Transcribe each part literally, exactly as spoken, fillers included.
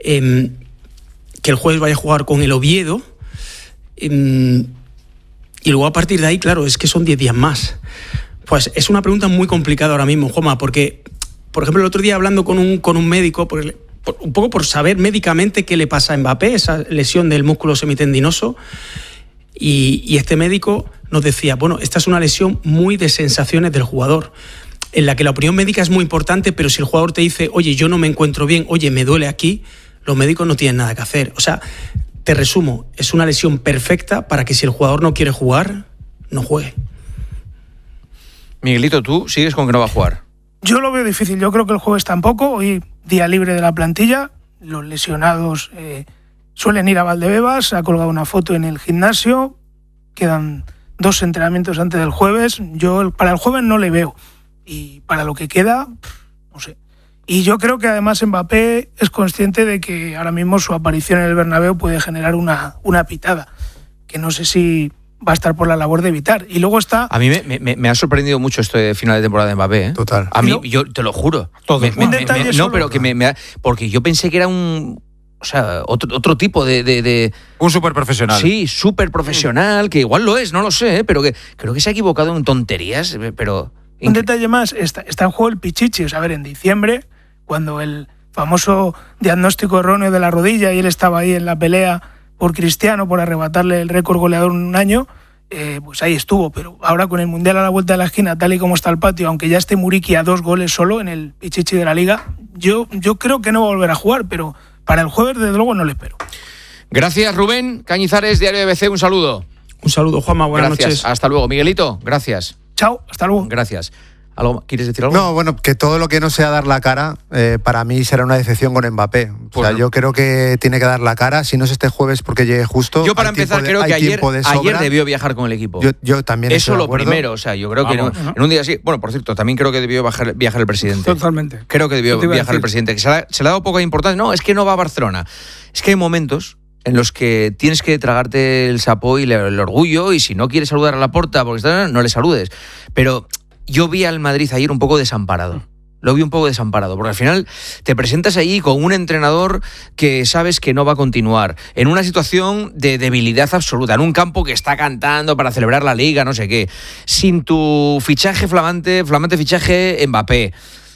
eh, que el jueves vaya a jugar con el Oviedo, eh, y luego a partir de ahí, claro, es que son diez días más. Pues es una pregunta muy complicada ahora mismo, Juanma, porque, por ejemplo, el otro día hablando con un, con un médico, por el, por, un poco por saber médicamente qué le pasa a Mbappé, esa lesión del músculo semitendinoso, y, y este médico nos decía, bueno, esta es una lesión muy de sensaciones del jugador, en la que la opinión médica es muy importante, pero si el jugador te dice, oye, yo no me encuentro bien, oye, me duele aquí, los médicos no tienen nada que hacer. O sea, te resumo, es una lesión perfecta para que si el jugador no quiere jugar, no juegue. Miguelito, ¿tú sigues con que no va a jugar? Yo lo veo difícil, yo creo que el jueves tampoco, hoy día libre de la plantilla, los lesionados eh, suelen ir a Valdebebas, ha colgado una foto en el gimnasio, quedan dos entrenamientos antes del jueves, yo para el jueves no le veo, y para lo que queda, no sé. Y yo creo que además Mbappé es consciente de que ahora mismo su aparición en el Bernabéu puede generar una, una pitada, que no sé si va a estar por la labor de evitar. Y luego está... A mí me, me, me ha sorprendido mucho esto de final de temporada de Mbappé, ¿eh? Total. A mí, No, yo te lo juro. Todo. Me, me, Un me, detalle me, solo. no, pero que me, me ha, porque yo pensé que era un... O sea, otro, otro tipo de, de, de... Un súper profesional. Sí, súper profesional, que igual lo es, no lo sé, ¿eh? Pero que creo que se ha equivocado en tonterías, pero... Un detalle más, está, está en juego el Pichichi. O sea, a ver, en diciembre, cuando el famoso diagnóstico erróneo de la rodilla y él estaba ahí en la pelea por Cristiano, por arrebatarle el récord goleador en un año, eh, pues ahí estuvo. Pero ahora con el Mundial a la vuelta de la esquina, tal y como está el patio, aunque ya esté Muriqui a dos goles solo en el Pichichi de la Liga, yo, yo creo que no va a volver a jugar, pero para el jueves, desde luego, no le espero. Gracias, Rubén Cañizares, Diario de B C, un saludo. Un saludo, Juanma, buenas Gracias. noches. Hasta luego. Miguelito, gracias. Chao, hasta luego. Gracias. ¿Algo, ¿Quieres decir algo? No, bueno, que todo lo que no sea dar la cara, eh, para mí será una decepción con Mbappé. O Pues sea, no. yo creo que tiene que dar la cara, si no es este jueves porque llegue justo. Yo para hay empezar tiempo de- creo que hay ayer, tiempo de ayer sobra. debió viajar con el equipo. Yo, yo también Eso estoy de lo acuerdo. primero, o sea, yo creo que Vamos, en, un, en un día así... Bueno, por cierto, también creo que debió viajar, viajar el presidente. Totalmente. Creo que debió Eso te iba a viajar el decir. presidente, que se le, ha, se le ha dado poca importancia. No, es que no va a Barcelona. Es que hay momentos en los que tienes que tragarte el sapo y el, el orgullo, y si no quieres saludar a Laporta porque está, no le saludes. Pero yo vi al Madrid ayer un poco desamparado. Lo vi un poco desamparado, porque al final te presentas allí con un entrenador que sabes que no va a continuar, en una situación de debilidad absoluta, en un campo que está cantando para celebrar la Liga, no sé qué, sin tu fichaje flamante, flamante fichaje Mbappé.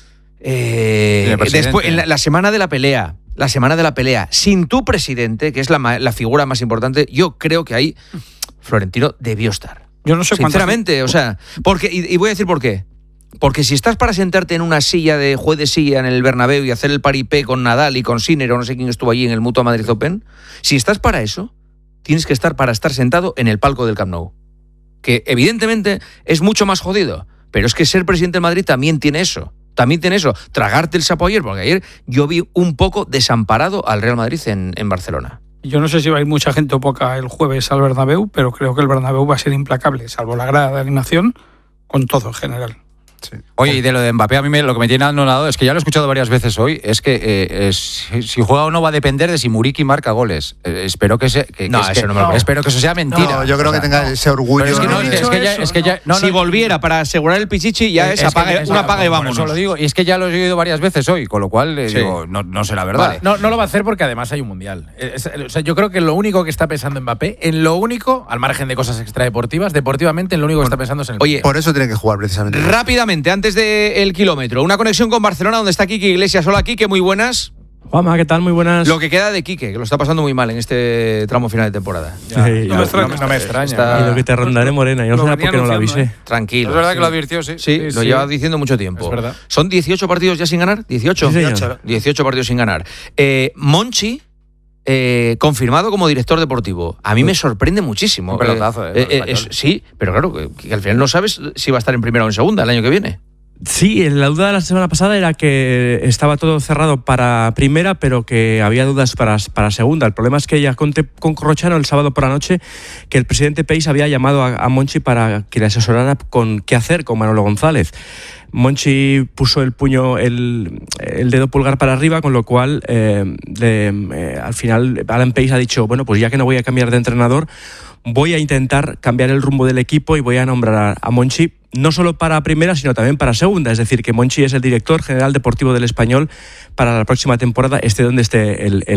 Eh, después, en la, la semana de la pelea, la semana de la pelea, sin tu presidente, que es la, la figura más importante, yo creo que ahí Florentino debió estar. Yo no sé cuántas- Sinceramente, o sea, porque, y, y voy a decir por qué. Porque si estás para sentarte en una silla de juez de silla en el Bernabéu y hacer el paripé con Nadal y con Sinner o no sé quién estuvo allí en el Mutua Madrid Open, si estás para eso, tienes que estar para estar sentado en el palco del Camp Nou. Que evidentemente es mucho más jodido, pero es que ser presidente del Madrid también tiene eso. También tiene eso, tragarte el sapo ayer, porque ayer yo vi un poco desamparado al Real Madrid en, en Barcelona. Yo no sé si va a ir mucha gente o poca el jueves al Bernabéu, pero creo que el Bernabéu va a ser implacable, salvo la grada de animación, con todo en general. Sí. Oye, y de lo de Mbappé, a mí me, lo que me tiene anonadado es que ya lo he escuchado varias veces hoy, es que eh, es, si juega o no va a depender de si Muriqui marca goles. Eh, espero que, se, que, No, que es eso que- no me lo creo. espero que eso sea mentira. No, yo creo O sea, que tenga no. ese orgullo. Pero es que no, he es dicho que ya, eso. es que ya no, si no, volviera para asegurar el Pichichi, ya es, es que- apaga, es- una apaga y por vámonos. Eso lo digo, y es que ya lo he oído varias veces hoy, con lo cual eh, Sí. digo, no, no será verdad. Vale. No, no lo va a hacer porque además hay un mundial. Es- o sea, yo creo que lo único que está pensando Mbappé, en lo único, al margen de cosas extradeportivas, deportivamente, en lo único que está pensando es en el Oye, Por eso tiene que jugar precisamente. rápidamente, antes del kilómetro, una conexión con Barcelona, donde está Quique Iglesias. Hola, Quique, muy buenas. Juanma, ¿qué tal? Muy buenas. Lo que queda de Quique, que lo está pasando muy mal en este tramo final de temporada. Sí, No ya. me extraña. No me extraña. Está- Y lo que te rondaré, Morena. Yo no Lo sé venía por qué no lo anunciando, avisé. Tranquilo. Es verdad sí. que lo advirtió, sí. Sí, Sí, lo sí. lleva diciendo mucho tiempo. Es verdad. ¿Son dieciocho partidos ya sin ganar? ¿dieciocho? Sí, señor. dieciocho partidos sin ganar. Eh, Monchi, eh, confirmado como director deportivo. A mí me sorprende muchísimo. Un pelotazo, eh, Eh, el eh, español. es- sí, pero claro, que, que al final no sabes si va a estar en primera o en segunda el año que viene. Sí, la duda de la semana pasada era que estaba todo cerrado para primera, pero que había dudas para, para segunda. El problema es que ya conté con Corrochano el sábado por la noche que el presidente Peis había llamado a, a Monchi para que le asesorara con qué hacer con Manolo González. Monchi puso el puño, el, el dedo pulgar para arriba, con lo cual eh, le, eh, al final Alan Peis ha dicho, bueno, pues ya que no voy a cambiar de entrenador, voy a intentar cambiar el rumbo del equipo y voy a nombrar a, a Monchi no solo para primera, sino también para segunda. Es decir, que Monchi es el director general deportivo del Español para la próxima temporada, esté donde esté el, el